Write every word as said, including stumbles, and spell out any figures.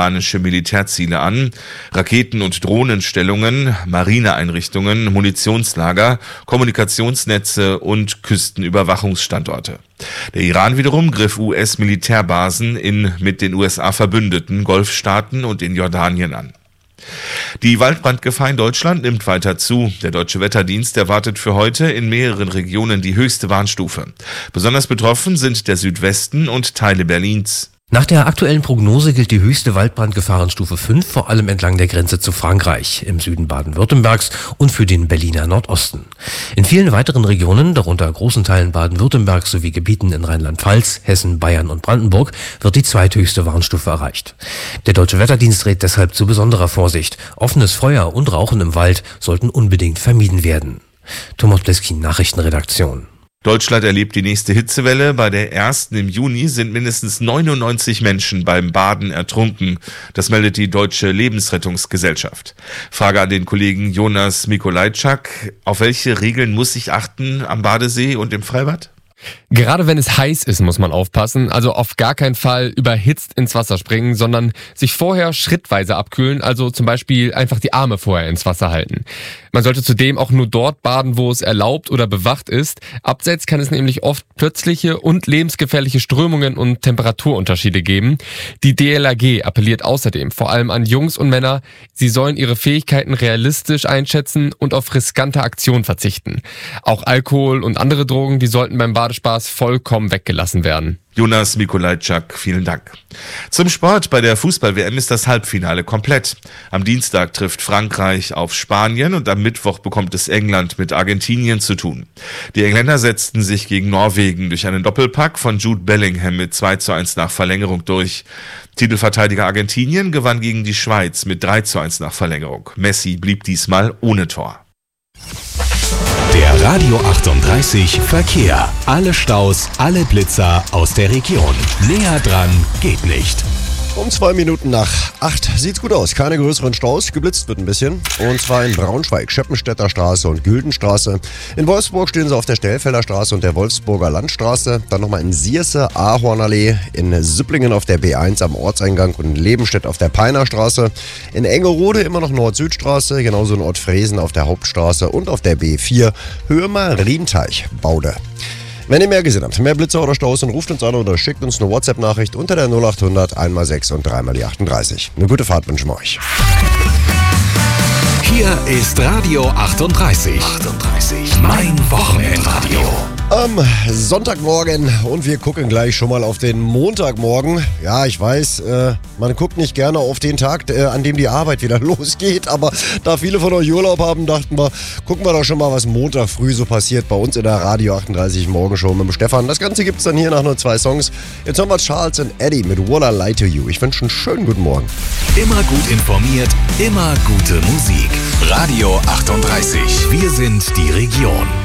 iranische Militärziele an, Raketen- und Drohnenstellungen, Marineeinrichtungen, Munitionslager, Kommunikationsnetze und Küstenüberwachungsstandorte. Der Iran wiederum griff U S-Militärbasen in mit den U S A verbündeten Golfstaaten und in Jordanien an. Die Waldbrandgefahr in Deutschland nimmt weiter zu. Der Deutsche Wetterdienst erwartet für heute in mehreren Regionen die höchste Warnstufe. Besonders betroffen sind der Südwesten und Teile Berlins. Nach der aktuellen Prognose gilt die höchste Waldbrandgefahrenstufe fünf, vor allem entlang der Grenze zu Frankreich, im Süden Baden-Württembergs und für den Berliner Nordosten. In vielen weiteren Regionen, darunter großen Teilen Baden-Württembergs sowie Gebieten in Rheinland-Pfalz, Hessen, Bayern und Brandenburg, wird die zweithöchste Warnstufe erreicht. Der Deutsche Wetterdienst rät deshalb zu besonderer Vorsicht. Offenes Feuer und Rauchen im Wald sollten unbedingt vermieden werden. Thomas Pleskin, Nachrichtenredaktion. Deutschland erlebt die nächste Hitzewelle. Bei der ersten im Juni sind mindestens neunundneunzig Menschen beim Baden ertrunken. Das meldet die Deutsche Lebensrettungsgesellschaft. Frage an den Kollegen Jonas Mikolajczak. Auf welche Regeln muss ich achten am Badesee und im Freibad? Gerade wenn es heiß ist, muss man aufpassen. Also auf gar keinen Fall überhitzt ins Wasser springen, sondern sich vorher schrittweise abkühlen. Also zum Beispiel einfach die Arme vorher ins Wasser halten. Man sollte zudem auch nur dort baden, wo es erlaubt oder bewacht ist. Abseits kann es nämlich oft plötzliche und lebensgefährliche Strömungen und Temperaturunterschiede geben. Die D L R G appelliert außerdem vor allem an Jungs und Männer, sie sollen ihre Fähigkeiten realistisch einschätzen und auf riskante Aktionen verzichten. Auch Alkohol und andere Drogen, die sollten beim Badespaß vollkommen weggelassen werden. Jonas Mikolajczak, vielen Dank. Zum Sport. Bei der Fußball-W M ist das Halbfinale komplett. Am Dienstag trifft Frankreich auf Spanien und am Mittwoch bekommt es England mit Argentinien zu tun. Die Engländer setzten sich gegen Norwegen durch einen Doppelpack von Jude Bellingham mit zwei zu eins nach Verlängerung durch. Titelverteidiger Argentinien gewann gegen die Schweiz mit drei zu eins nach Verlängerung. Messi blieb diesmal ohne Tor. Der Radio achtunddreißig Verkehr. Alle Staus, alle Blitzer aus der Region. Näher dran geht nicht. Um zwei Minuten nach acht sieht's gut aus. Keine größeren Staus. Geblitzt wird ein bisschen. Und zwar in Braunschweig, Scheppenstädter Straße und Güldenstraße. In Wolfsburg stehen sie auf der Stellfelder Straße und der Wolfsburger Landstraße. Dann nochmal in Sierse, Ahornallee. In Sipplingen auf der B eins am Ortseingang und in Lebenstedt auf der Peiner Straße. In Engerode immer noch Nord-Süd-Straße. Genauso in Ortfriesen auf der Hauptstraße und auf der B vier. Höhe Marienteich, Baude. Wenn ihr mehr gesehen habt, mehr Blitzer oder Staus, dann ruft uns an oder schickt uns eine WhatsApp-Nachricht unter der null acht hundert einmal sechs und dreimal die achtunddreißig. Eine gute Fahrt wünschen wir euch. Hier ist Radio achtunddreißig. achtunddreißig. Mein Wochenendradio. Am Sonntagmorgen und wir gucken gleich schon mal auf den Montagmorgen. Ja, ich weiß, äh, man guckt nicht gerne auf den Tag, äh, an dem die Arbeit wieder losgeht, aber da viele von euch Urlaub haben, dachten wir, gucken wir doch schon mal, was Montag früh so passiert bei uns in der Radio achtunddreißig Morgenshow mit dem Stefan. Das Ganze gibt's dann hier nach nur zwei Songs. Jetzt haben wir Charles und Eddie mit What I Lie to You. Ich wünsche einen schönen guten Morgen. Immer gut informiert, immer gute Musik. Radio achtunddreißig. Wir sind die Region.